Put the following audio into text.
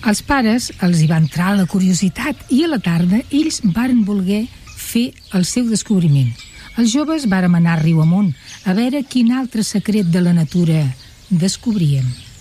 Als pares els hi va entrar la curiositat i a la tarda ells varen voler fer el seu descobriment. Els joves vàrem anar riu amunt a veure quin altre secret de la natura descobríem.